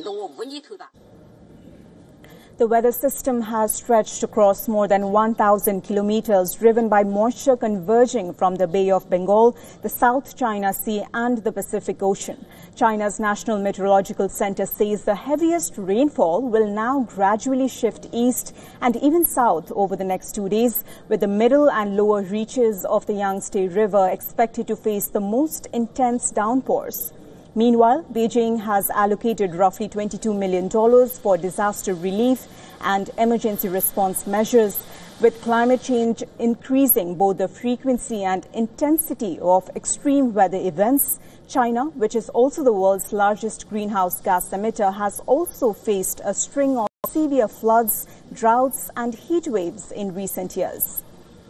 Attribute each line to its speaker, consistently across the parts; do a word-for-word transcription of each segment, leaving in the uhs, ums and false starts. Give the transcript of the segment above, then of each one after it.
Speaker 1: The weather system has stretched across more than one thousand kilometers, driven by moisture converging from the Bay of Bengal, the South China Sea and the Pacific Ocean. China's National Meteorological Center says the heaviest rainfall will now gradually shift east and even south over the next two days, with the middle and lower reaches of the Yangtze River expected to face the most intense downpours. Meanwhile, Beijing has allocated roughly twenty-two million dollars for disaster relief and emergency response measures, with climate change increasing both the frequency and intensity of extreme weather events. China, which is also the world's largest greenhouse gas emitter, has also faced a string of severe floods, droughts and heat waves in recent years.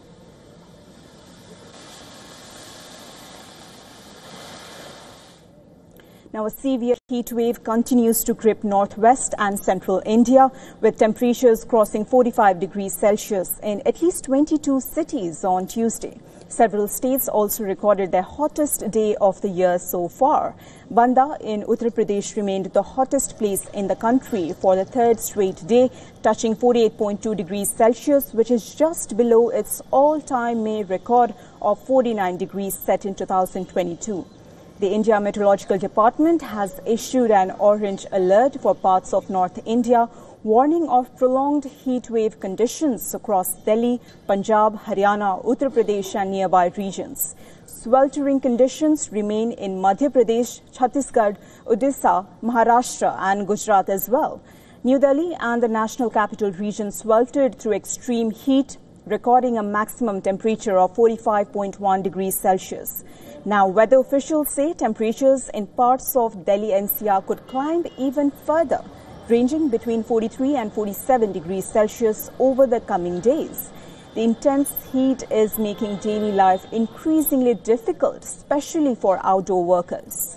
Speaker 1: Now, a severe heat wave continues to grip northwest and central India, with temperatures crossing forty-five degrees Celsius in at least twenty-two cities on Tuesday. Several states also recorded their hottest day of the year so far. Banda in Uttar Pradesh remained the hottest place in the country for the third straight day, touching forty-eight point two degrees Celsius, which is just below its all-time May record of forty-nine degrees set in two thousand twenty-two. The India Meteorological Department has issued an orange alert for parts of North India, warning of prolonged heat wave conditions across Delhi, Punjab, Haryana, Uttar Pradesh and nearby regions. Sweltering conditions remain in Madhya Pradesh, Chhattisgarh, Odisha, Maharashtra and Gujarat as well. New Delhi and the National Capital Region sweltered through extreme heat, recording a maximum temperature of forty-five point one degrees Celsius. Now, weather officials say temperatures in parts of Delhi N C R could climb even further, ranging between forty-three and forty-seven degrees Celsius over the coming days. The intense heat is making daily life increasingly difficult, especially for outdoor workers.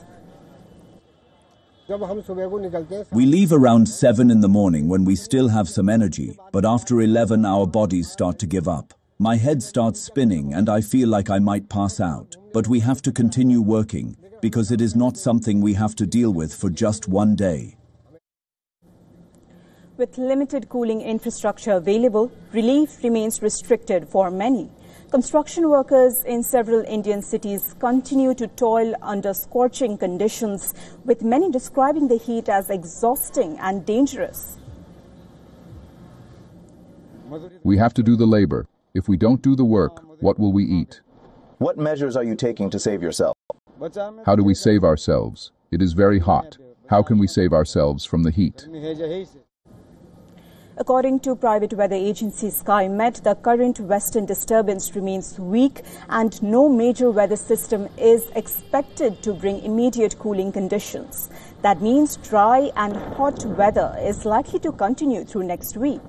Speaker 2: We leave around seven in the morning when we still have some energy, but after eleven our bodies start to give up. My head starts spinning and I feel like I might pass out. But we have to continue working because it is not something we have to deal with for just one day.
Speaker 1: With limited cooling infrastructure available, relief remains restricted for many. Construction workers in several Indian cities continue to toil under scorching conditions, with many describing the heat as exhausting and dangerous.
Speaker 3: We have to do the labor. If we don't do the work, what will we eat?
Speaker 4: What measures are you taking to save yourself?
Speaker 3: How do we save ourselves? It is very hot. How can we save ourselves from the heat?
Speaker 1: According to private weather agency Skymet, the current western disturbance remains weak and no major weather system is expected to bring immediate cooling conditions. That means dry and hot weather is likely to continue through next week.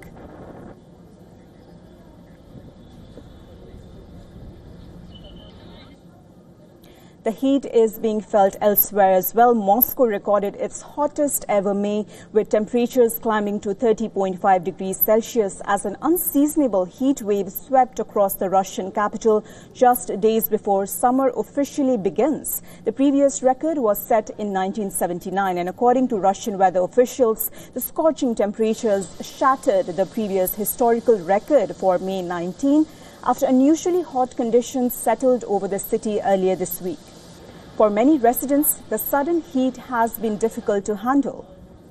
Speaker 1: The heat is being felt elsewhere as well. Moscow recorded its hottest ever May, with temperatures climbing to thirty point five degrees Celsius as an unseasonable heat wave swept across the Russian capital just days before summer officially begins. The previous record was set in nineteen seventy-nine, and according to Russian weather officials, the scorching temperatures shattered the previous historical record for May nineteenth after unusually hot conditions settled over the city earlier this week. For many residents, the sudden heat has been difficult to handle.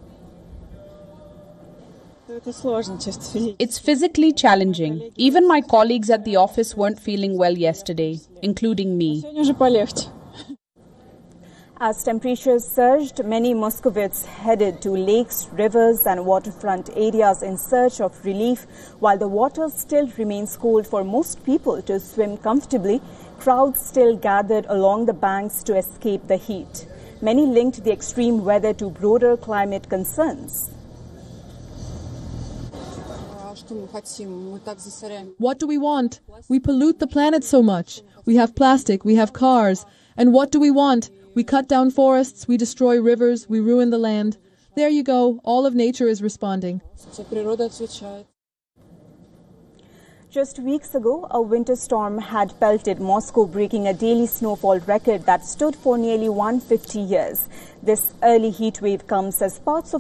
Speaker 5: It's physically challenging. Even my colleagues at the office weren't feeling well yesterday, including me.
Speaker 1: As temperatures surged, many Muscovites headed to lakes, rivers and waterfront areas in search of relief. While the water still remains cold for most people to swim comfortably, crowds still gathered along the banks to escape the heat. Many linked the extreme weather to broader climate concerns.
Speaker 6: What do we want? We pollute the planet so much. We have plastic, we have cars. And what do we want? We cut down forests, we destroy rivers, we ruin the land. There you go, all of nature is responding.
Speaker 1: Just weeks ago, a winter storm had pelted Moscow, breaking a daily snowfall record that stood for nearly one hundred fifty years. This early heat wave comes as parts of